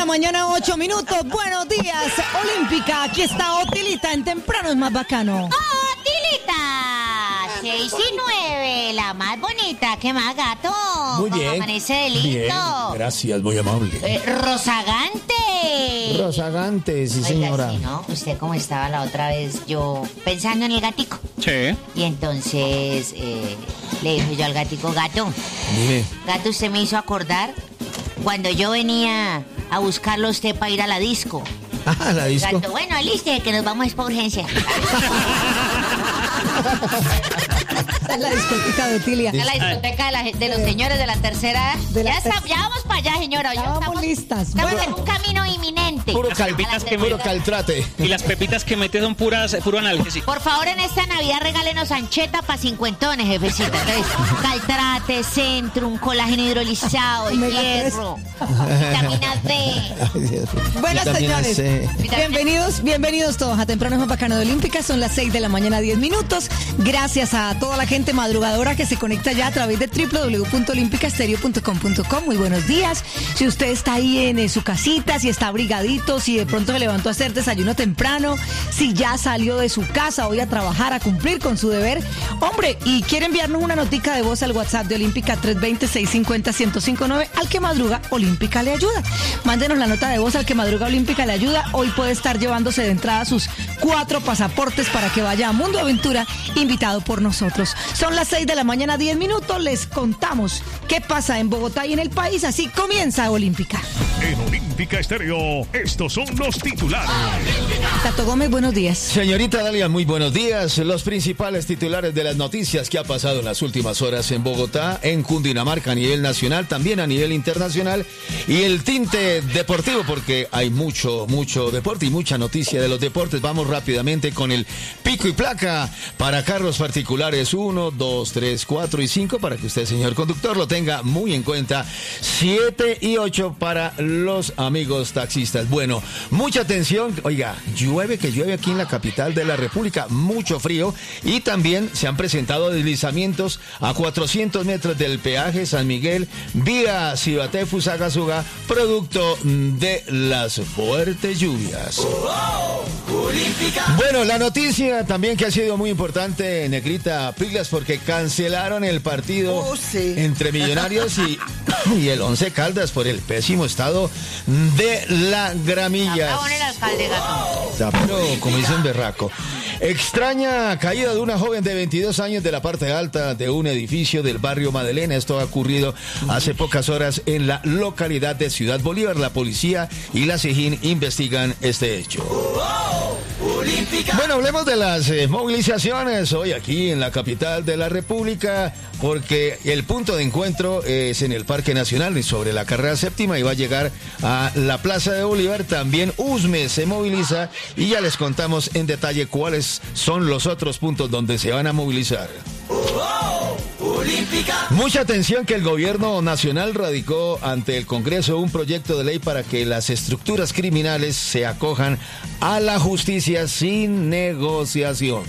la mañana, 8 minutos. Buenos días, Olímpica. Aquí está Otilita en Temprano es Más Bacano. ¡Otilita! 6 y 9, la más bonita. ¿Qué más, gato? Muy bien. Amanece de lindo. Bien, gracias, muy amable. Rozagante. Rozagante, sí, Oiga, señora. sí, ¿no? Usted como estaba la otra vez, yo pensando en el gatico. Sí. Y entonces le dije yo al gatico, gato, Dime. gato, usted me hizo acordar cuando yo venía a buscarlo a usted para ir a la disco. Ah, la disco. Gato, bueno, aliste, que nos vamos por urgencia. Esta es la discoteca de Otilia. Esta es la discoteca de los señores de la tercera edad. Ya vamos para allá, señora. Ya vamos listas. Estamos Bueno. en un camino inminente. Puro, Las pepitas que puro caltrate. Y las pepitas que mete son puro analgésico. Por favor, en esta Navidad regálenos ancheta para cincuentones, jefecita. Entonces, caltrate, centrum, colágeno hidrolizado, Omega hierro, vitamina D. Bueno, Vitamina señores, C. bienvenidos todos a Temprano es Más Bacano de Olímpica. Son las 6 de la mañana, 10 minutos. Gracias a toda la gente madrugadora que se conecta ya a través de www.olimpicastereo.com.co. Muy buenos días. Si usted está ahí en su casita, si está abrigadito, si de pronto se levantó a hacer desayuno temprano, si ya salió de su casa hoy a trabajar, a cumplir con su deber, hombre, y quiere enviarnos una notica de voz al WhatsApp de Olímpica 320-650-1059, al que madruga Olímpica le ayuda. Mándenos la nota de voz al que madruga Olímpica le ayuda. Hoy puede estar llevándose de entrada sus 4 pasaportes para que vaya a Mundo Aventura, invitado por nosotros. Son las 6 de la mañana, 10 minutos. Les contamos qué pasa en Bogotá y en el país. Así comienza Olímpica. En Olímpica Estéreo, estos son los titulares. Tato Gómez, buenos días. Señorita Dalia, muy buenos días. Los principales titulares de las noticias que ha pasado en las últimas horas en Bogotá, en Cundinamarca a nivel nacional, también a nivel internacional, y el tinte deportivo, porque hay mucho deporte y mucha noticia de los deportes. Vamos rápidamente con el pico y placa para carros particulares 1, 2, 3, 4 y 5, para que usted, señor conductor, lo tenga muy en cuenta. 7 y 8 para los amigos taxistas. Bueno, mucha atención. Oiga, llueve aquí en la capital de la República, mucho frío, y también se han presentado deslizamientos a 400 metros del peaje San Miguel, vía Cibaté Fusagasugá, producto de las fuertes lluvias. Bueno, la noticia también que ha sido muy importante, negrita, pilas, porque cancelaron el partido entre Millonarios y el Once Caldas por el pésimo estado de la gramilla. Está el alcalde, gato. Pero como dicen berraco. Extraña caída de una joven de 22 años de la parte alta de un edificio del barrio Madelena. Esto ha ocurrido hace pocas horas en la localidad de Ciudad Bolívar. La policía y la SIJIN investigan este hecho. Bueno, hablemos de las movilizaciones hoy aquí en la capital de la República, porque el punto de encuentro es en el Parque Nacional y sobre la carrera séptima, y va a llegar a la Plaza de Bolívar. También USME se moviliza y ya les contamos en detalle cuáles son los otros puntos donde se van a movilizar. Mucha atención, que el gobierno nacional radicó ante el Congreso un proyecto de ley para que las estructuras criminales se acojan a la justicia sin negociación.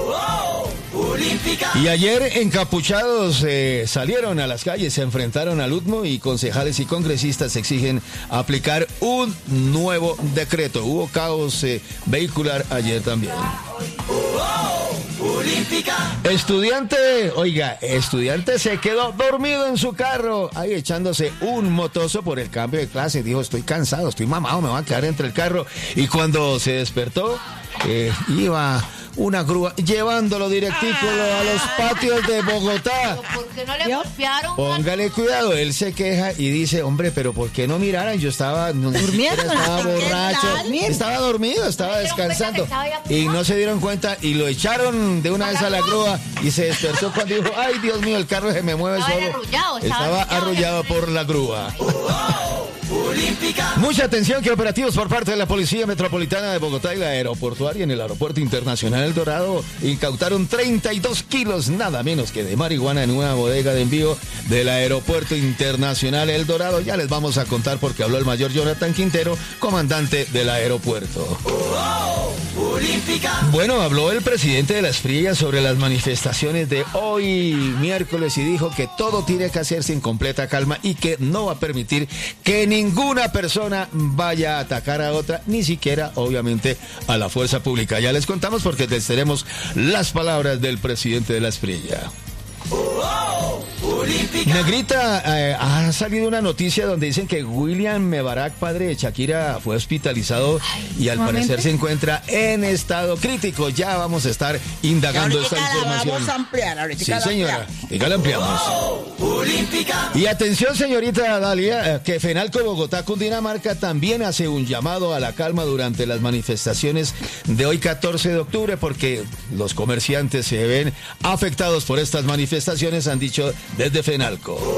Y ayer encapuchados salieron a las calles, se enfrentaron al UTMO, y concejales y congresistas exigen aplicar un nuevo decreto. Hubo caos vehicular ayer también. Estudiante se quedó dormido en su carro, ahí echándose un motoso por el cambio de clase. Dijo, estoy cansado, estoy mamado, me voy a quedar entre el carro. Y cuando se despertó, iba una grúa llevándolo directico a los patios de Bogotá. ¿Por qué no le golpearon? Póngale cuidado, él se queja y dice, hombre, pero ¿por qué no miraran? Yo estaba durmiendo, estaba borracho, estaba dormido, estaba descansando, y no se dieron cuenta y lo echaron de una vez a la grúa, y se despertó cuando dijo, ay, Dios mío, el carro se me mueve solo. Estaba arrullado por la grúa. Mucha atención, que operativos por parte de la Policía Metropolitana de Bogotá y la Aeroportuaria en el Aeropuerto Internacional El Dorado incautaron 32 kilos, nada menos que de marihuana, en una bodega de envío del Aeropuerto Internacional El Dorado. Ya les vamos a contar porque habló el mayor Jonathan Quintero, comandante del aeropuerto. Bueno, habló el presidente de la Espriella sobre las manifestaciones de hoy miércoles y dijo que todo tiene que hacerse en completa calma y que no va a permitir que ninguna persona vaya a atacar a otra, ni siquiera, obviamente, a la fuerza pública. Ya les contamos porque les tenemos las palabras del presidente de la Espriella. Negrita, ha salido una noticia donde dicen que William Mebarak, padre de Shakira, fue hospitalizado y al parecer se encuentra en estado crítico. Ya vamos a estar indagando esta información. Vamos a ampliar, sí, señora, ya la ampliamos. Y atención, señorita Dalia, que Fenalco Bogotá, Cundinamarca, también hace un llamado a la calma durante las manifestaciones de hoy 14 de octubre, porque los comerciantes se ven afectados por estas manifestaciones, han dicho desde Fenalco.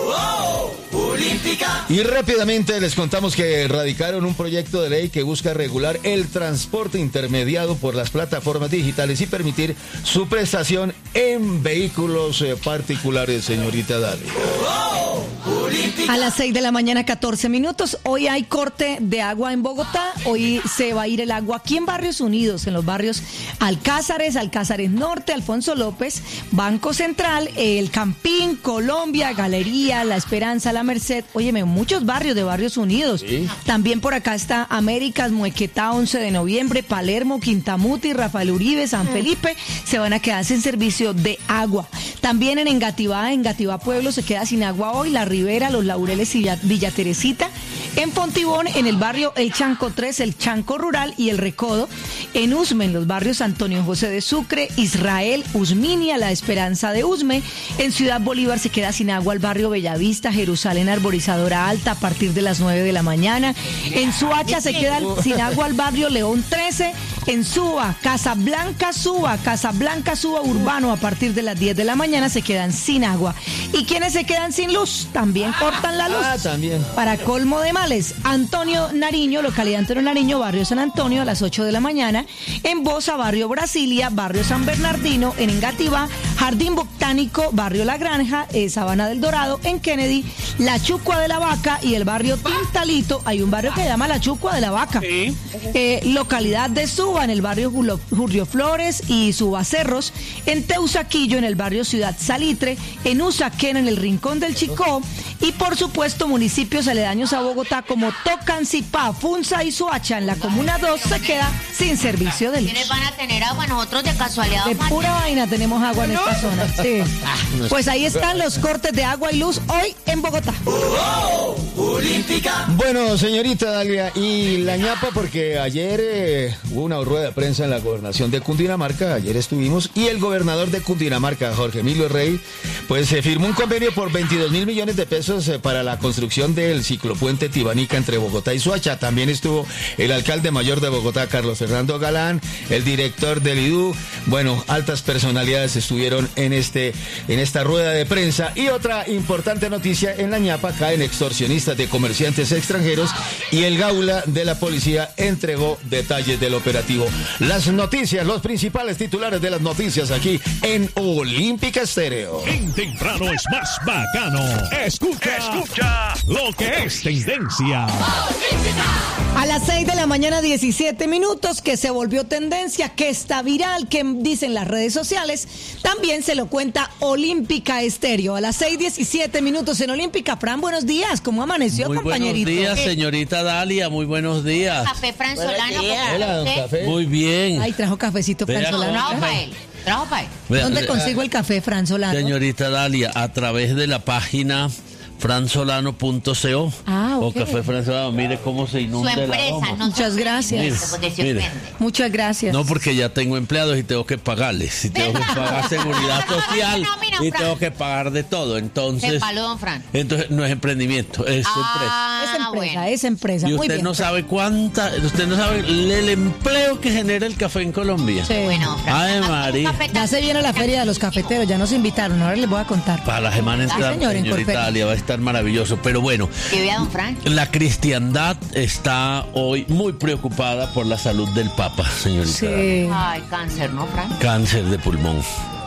Y rápidamente les contamos que radicaron un proyecto de ley que busca regular el transporte intermediado por las plataformas digitales y permitir su prestación en vehículos particulares, señorita Dalia. A las 6 de la mañana, 14 minutos. Hoy hay corte de agua en Bogotá. Hoy se va a ir el agua aquí en Barrios Unidos, en los barrios Alcázares, Alcázares Norte, Alfonso López, Banco Central, El Campín, Colombia, Galería, La Esperanza, La Merced. Óyeme, muchos barrios de Barrios Unidos. Sí. También por acá está Américas, Muequetá, 11 de noviembre, Palermo, Quintamuti, Rafael Uribe, San Felipe. Se van a quedar sin servicio de agua. También en Engativá Pueblo se queda sin agua hoy. La Ribera, Los Laureles y Villa Teresita. En Fontibón, en el barrio El Chanco 3, el Chanco Rural y el Recodo. En Usme, en los barrios Antonio José de Sucre, Israel, Usminia, La Esperanza de Usme. En Ciudad Bolívar se queda sin agua el barrio Bellavista, Jerusalén Arborizadora Alta a partir de las 9 de la mañana. En Suacha se queda sin agua el barrio León 13. En Suba, Casablanca Suba Urbano a partir de las 10 de la mañana se quedan sin agua. ¿Y quienes se quedan sin luz? También cortan la luz. También. Para colmo de males, Antonio Nariño, localidad Antonio Nariño, barrio San Antonio a las 8 de la mañana. En Bosa, barrio Brasilia, barrio San Bernardino. En Engativá, Jardín Botánico, barrio La Granja, Sabana del Dorado. En Kennedy, La Chucua de la Vaca y el barrio Tintalito. Hay un barrio que se llama La Chucua de la Vaca. Sí. Localidad de Suba, en el barrio Julio Flores y Subacerros. En Teusaquillo, en el barrio Ciudad Salitre. En Usaquén, en el Rincón del Chicó. Y por supuesto, municipios aledaños a Bogotá como Tocancipá, Funza y Soacha, en la Comuna 2, se queda sin servicio de luz. ¿Quiénes van a tener agua? Nosotros de casualidad. De pura vaina tenemos agua en esta zona. Sí. Pues ahí están los cortes de agua y luz hoy en Bogotá. Bueno, señorita Dalia, y la ñapa, porque ayer hubo una rueda de prensa en la gobernación de Cundinamarca, ayer estuvimos, y el gobernador de Cundinamarca, Jorge Emilio Rey, pues se firmó un convenio por 22 mil millones de pesos para la construcción del ciclopuente Tibanica entre Bogotá y Soacha. También estuvo el alcalde mayor de Bogotá, Carlos Fernando Galán, el director del IDU. Bueno, altas personalidades estuvieron en esta rueda de prensa. Y otra importante noticia en la ñapa: caen extorsionistas de comerciantes extranjeros y el Gaula de la policía entregó detalles del operativo. Las noticias, los principales titulares de las noticias aquí en Olímpica Estéreo. En temprano es más bacano. Escucha lo que es tendencia. A las 6 de la mañana, 17 minutos, que se volvió tendencia, que está viral, que dicen las redes sociales, también se lo cuenta Olímpica Estéreo. A las 6:17 minutos en Olímpica. Fran, buenos días, ¿cómo amaneció, muy compañerito? Buenos días, señorita Dalia, muy buenos días. Café Franzolano. Hola, don Café. Muy bien. Ay, trajo cafecito Franzolano. Trajo para él. ¿Dónde consigo el café Franzolano? Señorita Dalia, a través de la página franzolano.co o Café Franzolano, mire cómo se inunda su empresa, el aroma. Muchas gracias. Mire. Muchas gracias. No, porque ya tengo empleados y tengo que pagarles, y tengo que pagar seguridad social y tengo que pagar de todo, entonces don Fran. Entonces no es emprendimiento, es empresa. Es empresa. Y Muy usted bien. no sabe usted no sabe el empleo que genera el café en Colombia. Sí. Bueno, Fran. Ay, María. Ya se viene la feria de los cafeteros, ya nos invitaron, ahora les voy a contar. Para la semana entrante, señor, en señorita Corferias. Dalia, va a estar maravilloso. Pero bueno, Que vea don Fran. la cristiandad está hoy muy preocupada por la salud del Papa, señorita. Sí. Ay, cáncer, ¿no, Fran? Cáncer de pulmón.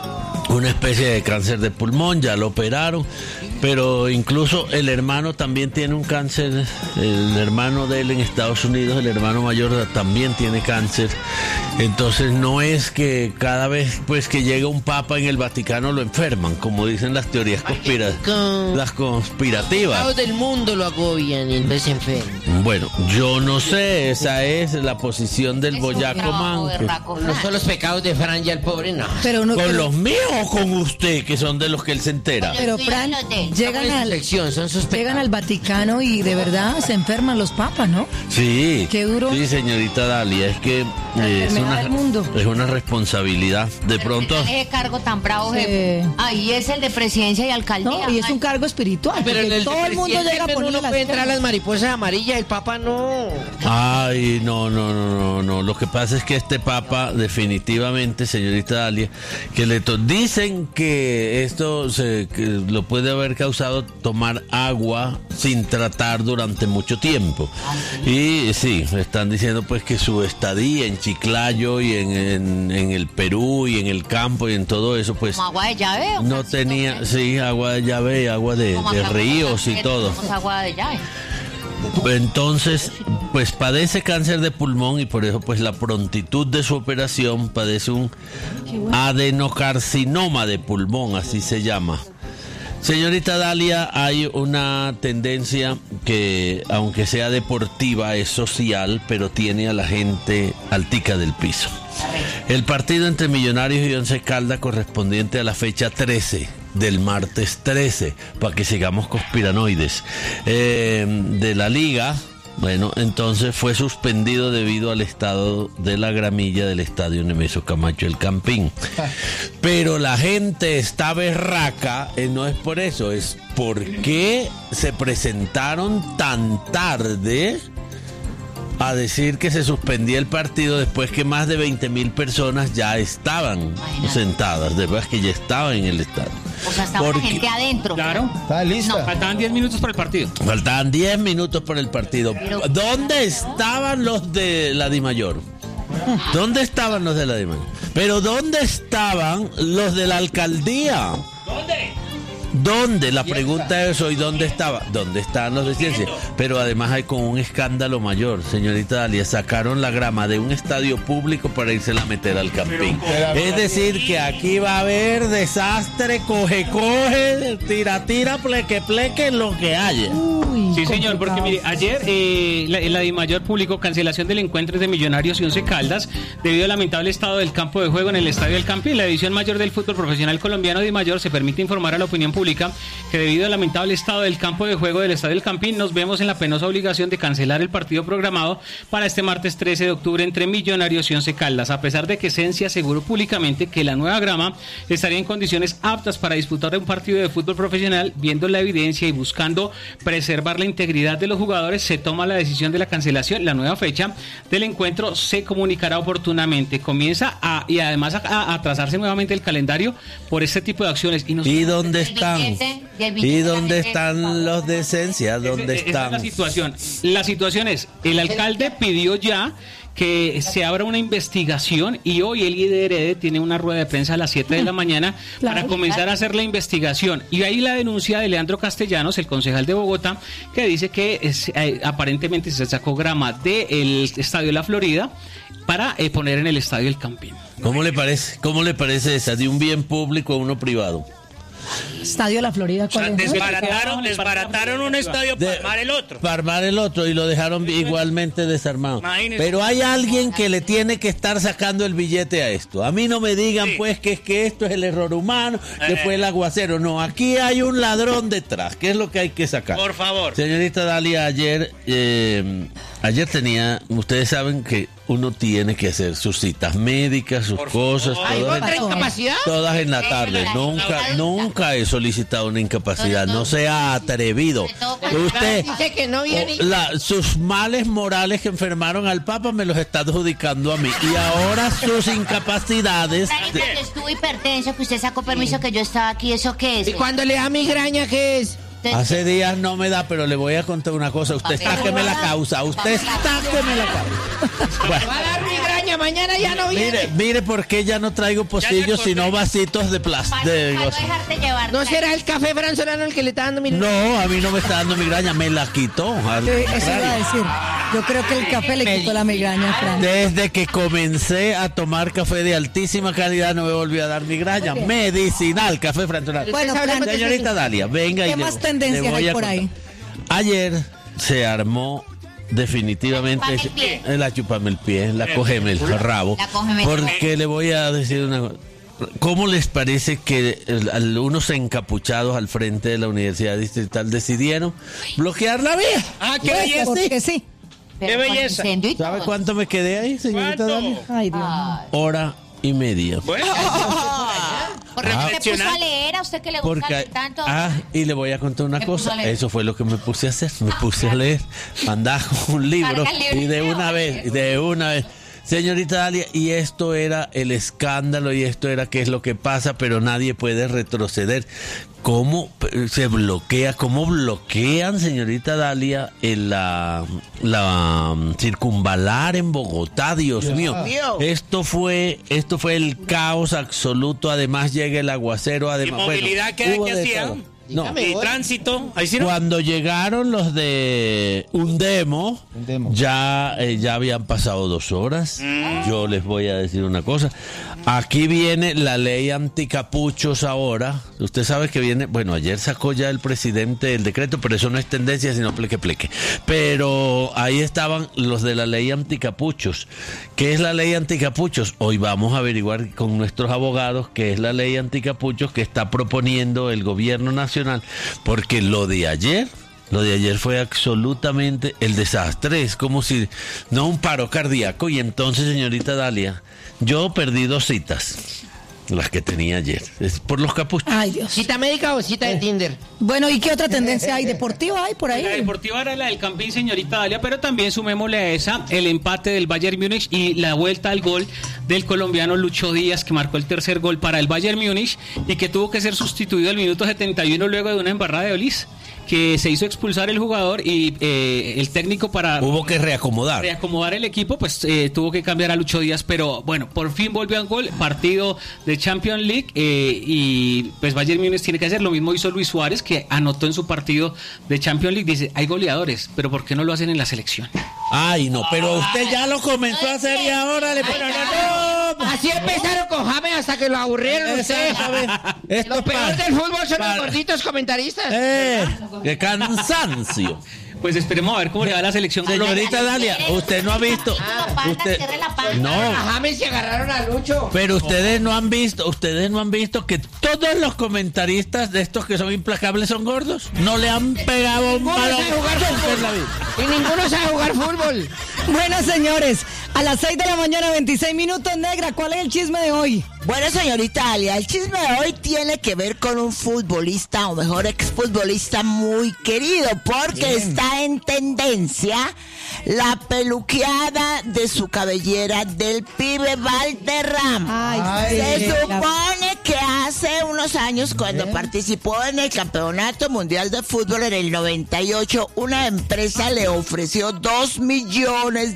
una especie de cáncer de pulmón, ya lo operaron, pero incluso el hermano también tiene un cáncer, el hermano de él en Estados Unidos, el hermano mayor también tiene cáncer. Entonces no es que cada vez pues que llega un papa en el Vaticano lo enferman, como dicen las teorías las conspirativas. Los del mundo lo agobian y entonces se enferman. Bueno, yo no sé, esa es la posición del boyaco man. No son los pecados de Fran y el pobre, no. Pero no, ¿Con los míos o con usted, que son de los que él se entera? pero Fran, llegan llegan al Vaticano y de verdad se enferman los papas, ¿no? Sí. Qué duro. Sí, señorita Dalia, es que del mundo. es una responsabilidad. De pronto... Ese cargo tan bravo, Sí. jefe. Ahí es el de presidencia y alcaldía. No, y es un cargo espiritual. Pero porque en el todo el mundo llega a ponerle uno las puede entrar a piernas. las mariposas amarillas, el Papa no. Ay, no. Lo que pasa es que este papa, definitivamente, señorita Dalia, que dicen que esto que lo puede haber causado tomar agua sin tratar durante mucho tiempo. Y sí, están diciendo pues que su estadía en Chiclayo y en el Perú y en el campo y en todo eso, pues ¿Como agua de llave? ¿O no Francisco, tenía, qué? sí, agua de llave, agua de Como acá ríos y que todo. tomamos agua de llave. Entonces, pues padece cáncer de pulmón y por eso pues la prontitud de su operación, padece un adenocarcinoma de pulmón, así se llama. Señorita Dalia, hay una tendencia que, aunque sea deportiva, es social, pero tiene a la gente altica del piso. El partido entre Millonarios y Once Caldas correspondiente a la fecha 13 del martes 13, para que sigamos conspiranoides, de la liga. Bueno, entonces fue suspendido debido al estado de la gramilla del estadio Nemesio Camacho El Campín. Pero la gente está berraca, no es por eso, es porque se presentaron tan tarde a decir que se suspendía el partido después que más de 20,000 personas ya estaban sentadas, después que ya estaban en el estadio. O sea, estaba la gente adentro. Claro. ¿Está lista? Faltaban 10 minutos para el partido. Faltaban 10 minutos para el partido. ¿Dónde estaban los de la DIMAYOR? ¿Dónde estaban los de la DIMAYOR? Pero ¿dónde estaban los de la alcaldía? ¿Dónde? La pregunta es hoy, ¿dónde estaba? ¿Dónde estaban los de ciencia? Pero además hay con un escándalo mayor, señorita Dalia, sacaron la grama de un estadio público para irse a meter al Campín. Es decir, que aquí va a haber desastre, coge, tira, pleque, lo que haya. Uy, Sí, señor, porque mire, ayer la DIMAYOR publicó cancelación del encuentro de Millonarios y Once Caldas debido al lamentable estado del campo de juego en el Estadio del Campín. La división mayor del fútbol profesional colombiano DIMAYOR se permite informar a la opinión pública que debido al lamentable estado del campo de juego del Estadio del Campín nos vemos en la penosa obligación de cancelar el partido programado para este martes 13 de octubre entre Millonarios y Once Caldas, a pesar de que Esencia aseguró públicamente que la nueva grama estaría en condiciones aptas para disputar un partido de fútbol profesional. Viendo la evidencia y buscando preservar la integridad de los jugadores, se toma la decisión de la cancelación. La nueva fecha del encuentro se comunicará oportunamente. Comienza y además a trazarse nuevamente el calendario por este tipo de acciones. ¿Y dónde están? ¿Y dónde están los de Esencia? ¿Dónde están? Esa es la situación. La situación es, el alcalde pidió ya que se abra una investigación y hoy el IDRD tiene una rueda de prensa a las 7 de la mañana para comenzar a hacer la investigación. Y ahí la denuncia de Leandro Castellanos, el concejal de Bogotá, que dice que aparentemente se sacó grama del Estadio La Florida para poner en el Estadio El Campín. ¿Cómo le parece? ¿Cómo le parece esa? ¿De un bien público a uno privado? Estadio La Florida, ¿cuál es? Desbarataron un estadio para armar el otro. Para armar el otro y lo dejaron igualmente desarmado. Imagínese. Pero hay alguien que le tiene que estar sacando el billete a esto. A mí no me digan pues que es que esto es el error humano, que fue el aguacero. No, aquí hay un ladrón detrás. ¿Qué es lo que hay que sacar? Por favor. Señorita Dalia, ayer tenía, ustedes saben que uno tiene que hacer sus citas médicas, sus cosas, ¿Hay otra incapacidad? todas en la tarde. Nunca he solicitado una incapacidad. No se ha atrevido. Usted, Dice que no viene. sus males morales que enfermaron al Papa me los está adjudicando a mí. Y ahora sus incapacidades. Que estuvo hipertenso, que usted sacó permiso que yo estaba aquí, ¿eso qué es? ¿Y cuando le da migraña qué es? Hace días no me da, pero le voy a contar una cosa. Usted está que me la causa. Usted está que me la causa. Bueno. Va a dar migraña migraña, mañana ya no viene. Mire por qué ya no traigo pocillos, sino vasitos de plástico. Para no dejarte llevar. ¿No será el café franzolano el que le está dando migraña? No, a mí no me está dando migraña, me la quitó. Eso iba a decir. Yo creo que el café le quitó la migraña, Fran. Desde que comencé a tomar café de altísima calidad no me volvió a dar migraña. Medicinal, café franzolano. Bueno, Fran, Señorita Dalia, venga ¿qué y más le tendencias voy hay a por ahí? contar. Ayer se armó definitivamente La chúpame el pie. la chúpame el pie, la cógeme el rabo. La cógeme el Porque le voy a decir una cosa. ¿Cómo les parece que unos encapuchados al frente de la Universidad Distrital decidieron bloquear la vía? Ah, qué Pues, belleza. porque sí. Pero Qué con belleza. incendio y ¿Sabe todo. cuánto me quedé ahí, señorita ¿Cuánto? Dalia? Ay, Dios mío. Hora y media. Bueno, ¿Por qué no se puso a leer a usted que le gusta Porque, tanto? y le voy a contar una Me puso cosa. a leer. Eso fue lo que me puse a hacer. Me puse a leer, mandar un libro Carga el libro. y de una vez. Señorita Dalia, y esto era el escándalo y esto era qué es lo que pasa, pero nadie puede retroceder. ¿Cómo se bloquea? ¿Cómo bloquean, señorita Dalia, la circunvalar en Bogotá? Dios mío. Esto fue el caos absoluto. Además llega el aguacero. ¿y Además, movilidad bueno, qué hubo de hacían? todo. No. ¿Y tránsito? Ahí sí no. Cuando llegaron los de Undemo, ya habían pasado 2 horas. Yo les voy a decir una cosa. Aquí viene la ley anticapuchos ahora. Usted sabe que viene, bueno, ayer sacó ya el presidente el decreto, pero eso no es tendencia, sino pleque. Pero ahí estaban los de la ley anticapuchos. ¿Qué es la ley anticapuchos? Hoy vamos a averiguar con nuestros abogados qué es la ley anticapuchos que está proponiendo el gobierno nacional, porque lo de ayer fue absolutamente el desastre. Es como si, no un paro cardíaco. Y entonces, señorita Dalia, yo perdí 2 citas, las que tenía ayer, es por los capuchos. Ay, Dios. ¿Cita médica o cita de Tinder? Bueno, ¿y qué otra tendencia hay? ¿Deportiva hay por ahí? La deportiva era la del Campín, señorita Dalia, pero también sumémosle a esa el empate del Bayern Múnich y la vuelta al gol del colombiano Lucho Díaz, que marcó el tercer gol para el Bayern Múnich y que tuvo que ser sustituido al minuto 71 luego de una embarrada de Olis, que se hizo expulsar el jugador y el técnico para Hubo que reacomodar. el equipo, pues tuvo que cambiar a Lucho Díaz, pero bueno, por fin volvió al gol, partido de Champions League y pues Bayern Múnich tiene que hacer, lo mismo hizo Luis Suárez, que anotó en su partido de Champions League. Dice, hay goleadores, pero ¿por qué no lo hacen en la selección? Ay, no, pero usted ya lo comenzó a hacer y ahora le... Así empezaron con James hasta que lo aburrieron ustedes. Esto Lo peor del fútbol son los gorditos comentaristas. ¡Qué cansancio! Pues esperemos a ver cómo le va a la selección Señorita Dalia, usted no ha visto... Usted, no, A James se agarraron a Lucho. pero ustedes no han visto que todos los comentaristas de estos que son implacables son gordos. No le han pegado un Ninguno balón sabe jugar en la vida. fútbol. Y ninguno sabe jugar fútbol. Bueno, señores, a las 6 de la mañana, 26 minutos, Negra, ¿cuál es el chisme de hoy? Bueno, señorita Dalia, el chisme de hoy tiene que ver con un futbolista, o mejor exfutbolista muy querido, porque está en tendencia la peluqueada de su cabellera del pibe Valderrama. Se supone que hace unos años, cuando participó en el Campeonato Mundial de Fútbol en el 98, una empresa le ofreció $2 millones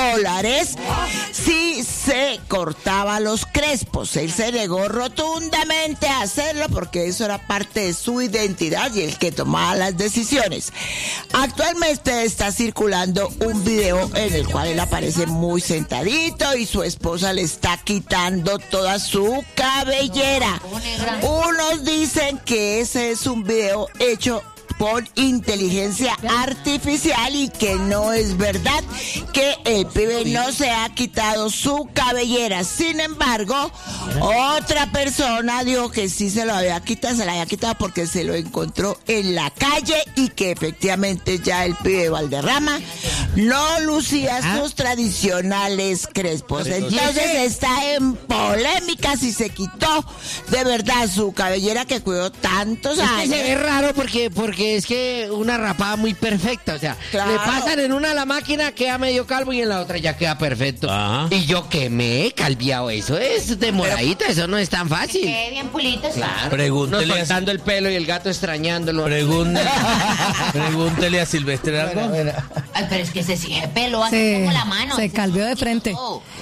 si se cortaba los crespos. Él se negó rotundamente a hacerlo porque eso era parte de su identidad y el que tomaba las decisiones. Actualmente está circulando un video en el cual él aparece muy sentadito y su esposa le está quitando toda su cabellera. Unos dicen que ese es un video hecho por inteligencia artificial y que no es verdad, que el pibe no se ha quitado su cabellera. Sin embargo, otra persona dijo que sí se lo había quitado, se la había quitado porque se lo encontró en la calle y que efectivamente ya el pibe Valderrama no lucía sus tradicionales crespos. Entonces está en polémica si se quitó de verdad su cabellera que cuidó tantos años. Es que se ve raro porque es que una rapada muy perfecta, o sea, Claro. le pasan en una a la máquina, queda medio calvo y en la otra ya queda perfecto. Ajá. Y yo que me he calviado, eso es demoradita, eso no es tan fácil. Quede bien pulito, sí. Claro. Pregúntele Uno a- soltando el pelo y el gato extrañándolo. Pregúntele a Silvestre algo. Ay, pero es que ese sí es pelo, así como la mano. Se calvió de frente. Oh.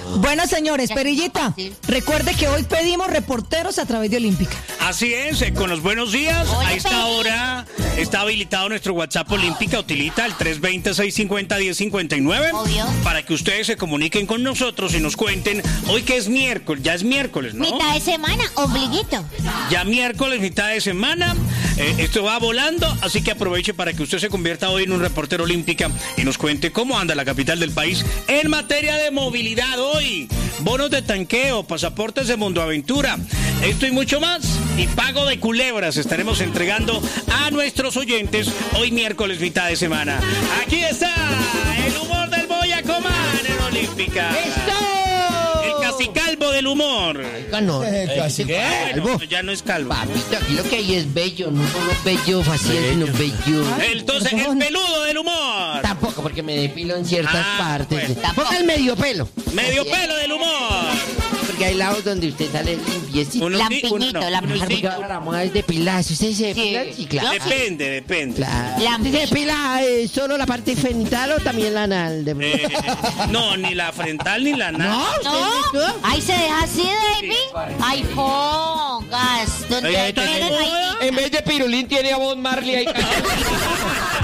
Bueno, señores, Perillita, recuerde que hoy pedimos reporteros a través de Olímpica. Así es, con los buenos días. Hola, A esta Peri. hora está habilitado nuestro WhatsApp Olímpica. Utilita el 320-650-1059 Obvio. para que ustedes se comuniquen con nosotros y nos cuenten. Hoy que es miércoles, ya es miércoles, ¿no? Mitad de semana, ombliguito. Ya miércoles, mitad de semana. Esto va volando, así que aproveche para que usted se convierta hoy en un reportero Olímpica y nos cuente cómo anda la capital del país en materia de movilidad hoy. Bonos de tanqueo, pasaportes de Mundo Aventura, esto y mucho más. Y pago de culebras estaremos entregando a nuestros oyentes hoy miércoles, mitad de semana. Aquí está el humor del Boyacomán en Olímpica. El casicalvo del humor. No, Bueno, ya no es calvo. papito, aquí lo que hay es bello, no solo bello facial, sino bello. Entonces, el peludo del humor. Tampoco, porque me depilo en ciertas partes. bueno. Tampoco el medio pelo. Medio pelo del humor. Porque hay lados donde usted sale limpiecito. Unos sí, Lampiñito, unos no, lampiñito. unos sí. Porque ahora la moda es depilarse. ¿Ustedes se depilan? Sí, claro. Depende. Claro. Lampi- ¿Se depila solo la parte genital o también la anal? No, ni la frontal ni la nada. ¿No? ¿No? Ahí se deja así, David. Ay, pongas. Donde Oye, quieren, ahí. En vez de pirulín tiene a Bob Marley ahí. A las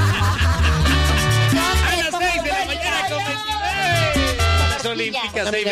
6 de la mañana con 29. Las Olímpicas, 6:29.